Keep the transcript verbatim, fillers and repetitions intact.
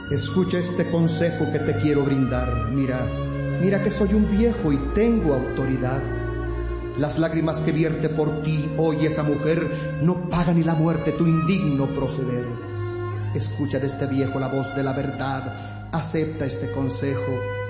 Escucha este consejo que te quiero brindar. Mira, mira que soy un viejo y tengo autoridad. Las lágrimas que vierte por ti hoy esa mujer no paga ni la muerte tu indigno proceder. Escucha de este viejo la voz de la verdad, acepta este consejo